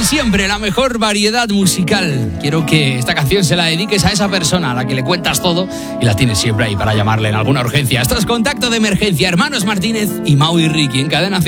siempre, la mejor variedad musical. Quiero que esta canción se la dediques a esa persona a la que le cuentas todo y la tienes siempre ahí para llamarle en alguna urgencia. Esto es Contacto de Emergencia, Hermanos Martínez y Mau y Ricky en Cadena 100.